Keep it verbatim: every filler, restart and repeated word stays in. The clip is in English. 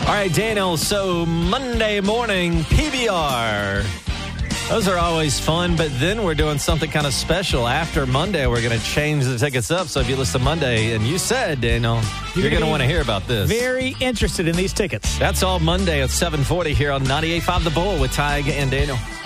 All right, Daniel, so Monday morning P B R. Those are always fun, but then we're doing something kind of special. After Monday, we're going to change the tickets up. So if you listen to Monday, and you said, Daniel, you're, you're going to want to hear about this. Very interested in these tickets. That's all Monday at seven forty here on ninety-eight point five The Bull with Tig and Daniel.